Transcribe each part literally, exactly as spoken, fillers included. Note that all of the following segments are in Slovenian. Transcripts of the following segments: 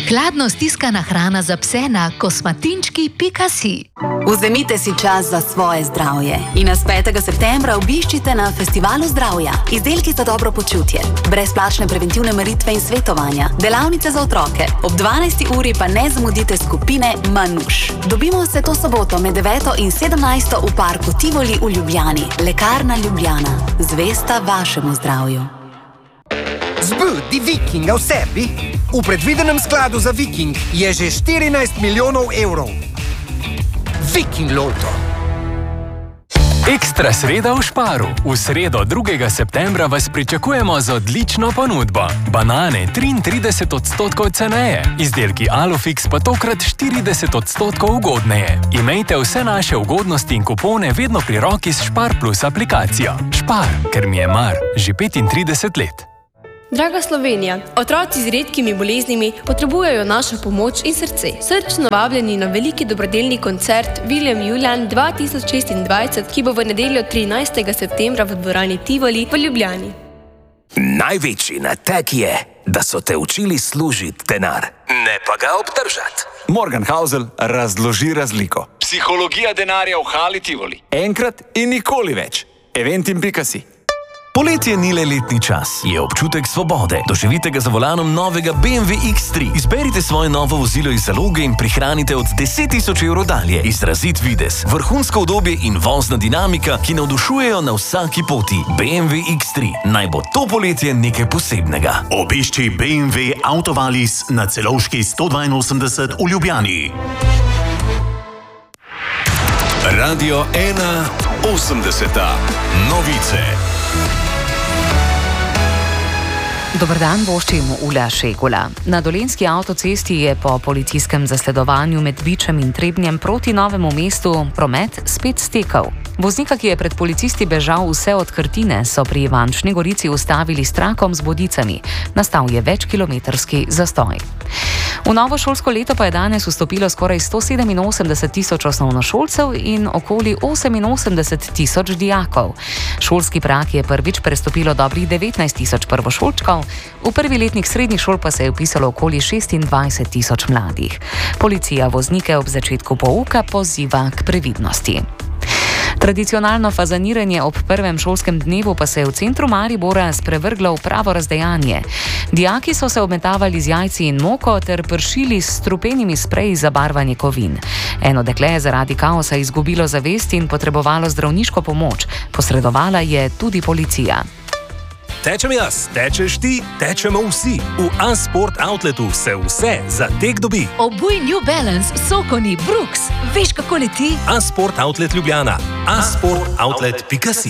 Hladno stiskana hrana za pse na kosmatinčki pika si. Vzemite si čas za svoje zdravje in nas petega septembra obiščite na Festivalu zdravja. Izdelki za dobro počutje, brezplačne preventivne meritve in svetovanja, delavnice za otroke. Ob dvanajsti uri pa ne zamudite skupine Manuš. Dobimo se to soboto med deveto in sedemnajsto v parku Tivoli v Ljubljani. Lekarna Ljubljana. Zvesta vašemu zdravju. Zbudi Vikinga v sebi. V predvidenem skladu za Viking je že štirinajst milijonov evrov. Viking Loto. Ekstra sreda v Sparu. V sredo drugega septembra vas pričakujemo z odlično ponudbo. Banane triintrideset odstotkov ceneje, izdelki Alufix pa tokrat štirideset odstotkov ugodneje. Imejte vse naše ugodnosti in kupone vedno pri roki s Spar Plus aplikacijo. Spar, ker mi je mar, že petintrideset let. Draga Slovenija, otroci z redkimi boleznimi potrebujejo našo pomoč in srce. Srčno vabljeni na veliki dobrodelni koncert William Julian dva tisoč šestindvajset, ki bo v nedeljo trinajstega septembra v dvorani Tivoli v Ljubljani. Največji nateg je, da so te učili služiti denar, ne pa ga obdržati. Morgan Housel razloži razliko. Psihologija denarja v hali Tivoli. Enkrat in nikoli več. Eventim pika si. Poletje ni le letni čas, je občutek svobode. Doživite ga za volanom novega B M W X tri. Izberite svoje novo vozilo iz zaloge in prihranite od deset tisoč evrov dalje. Izrazit videz, vrhunsko udobje in vozna dinamika, ki navdušujejo na vsaki poti. B M W X tri. Naj bo to poletje nekaj posebnega. Obišči B M W Autovalis na Celovški sto dvainosemdeset v Ljubljani. Radio ena osemdeseta. Novice. Dober dan, voščim Ula Šegula. Na Dolenjski avtocesti je po policijskem zasledovanju med Vičem in Trebnjem proti Novemu mestu promet spet stekel. Voznika, ki je pred policisti bežal vse od Krtine, so pri Ivančni Gorici ustavili s trakom z bodicami. Nastal je večkilometrski zastoj. V novo šolsko leto pa je danes vstopilo skoraj sto sedeminosemdeset tisoč osnovnošolcev in okoli oseminosemdeset tisoč dijakov. Šolski prag je prvič prestopilo dobrih devetnajst tisoč prvošolčkov, v prvi letnik srednjih šol pa se je vpisalo okoli šestindvajset tisoč mladih. Policija voznike ob začetku pouka poziva k previdnosti. Tradicionalno fazaniranje ob prvem šolskem dnevu pa se je v centru Maribora sprevrglo v pravo razdejanje. Dijaki so se obmetavali z jajci in moko ter pršili s strupenimi spreji za barvanje kovin. Eno dekle je zaradi kaosa izgubilo zavest in potrebovalo zdravniško pomoč. Posredovala je tudi policija. Tečem jaz, tečeš ti, tečemo vsi. V A-Sport Outletu se vse za tek dobi. Obuj New Balance, Sokoni, Brooks. Veš, kako leti? A-Sport Outlet Ljubljana. a sport outlet pika si.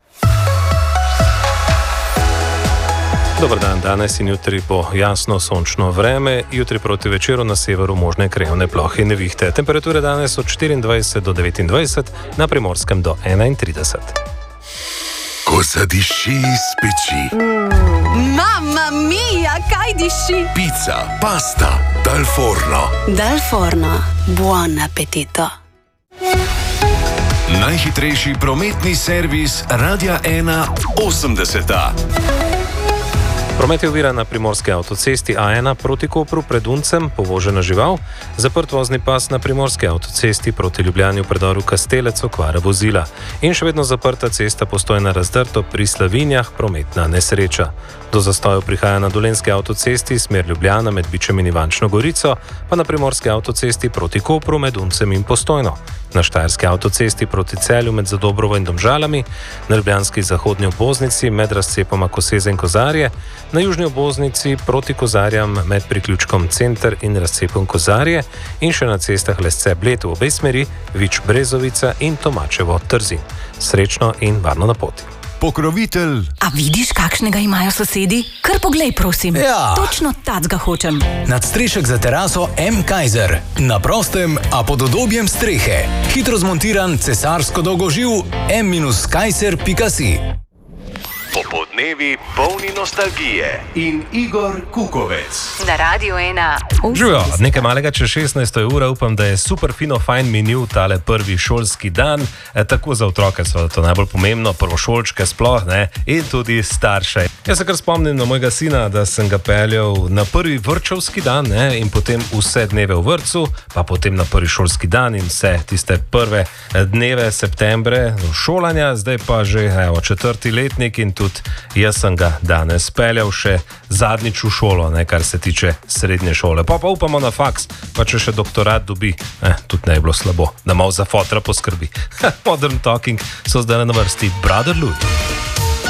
Dobar dan, danes in jutri bo jasno sončno vreme, jutri proti večeru na severu možne krajevne plohe in nevihte. Temperature danes od štiriindvajset do devetindvajset, na Primorskem do enaintrideset. Ko zadiši iz peči. Mm, mamma mia, kaj diši? Pizza, pasta, dal forno. Dal forno, buon appetito. Najhitrejši prometni servis Radia ena osemdeseta. Promet je oviran na primorski avtocesti A ena proti Kopru pred Uncem, povožena žival, zaprt vozni pas na primorski avtocesti proti Ljubljani v predoru Kastelec, okvara vozila in še vedno zaprta cesta Postojna Razdrto pri Slavinjah, prometna nesreča. Do zastojev prihaja na Dolenjski avtocesti smer Ljubljana med Vičem in Ivančno Gorico, pa na primorski avtocesti proti Kopru med Uncem in Postojno. Na Štajerski avtocesti proti Celju med Zadobrovo in Domžalami, na ljubljanski zahodni obvoznici med razcepoma Koseze in Kozarje, na južni obvoznici proti Kozarjam med priključkom Center in razcepom Kozarje in še na cestah Lesce Bled v obe smeri, Vič Brezovica in Tomačevo Trzin. Srečno in varno na poti. Pokrovitelj. A vidiš, kakšnega imajo sosedi? Kar poglej, prosim. Ja. Točno tacga hočem. Nadstrešek za teraso M. Kaiser. Na prostem, a pod udobjem strehe. Hitro zmontiran cesarsko dolgoživ M kaiser pika si. Popodne. dnevi polni nostalgije in Igor Kukovec. Na Radiu ena. Živijo, nekaj malega čez šestnajsto ura, upam, da je super fino fajn minil tale prvi šolski dan, e, tako za otroke, seveda to najbolj pomembno, prvošolčke sploh, ne, in tudi starše. Jaz se kar spomnim na mojega sina, da sem ga peljal na prvi vrtčevski dan, ne, in potem vse dneve v vrtcu, pa potem na prvi šolski dan in vse tiste prve dneve septembre šolanja, zdaj pa že evo, četrti letnik in tudi jaz sem ga danes peljal še zadnjič v šolo, ne, kar se tiče srednje šole. Pa pa upamo na faks, pa če še doktorat dobi, eh, tudi ne je bilo slabo, da malo za fotra poskrbi. Modern Talking so zdaj na vrsti Brother Louis.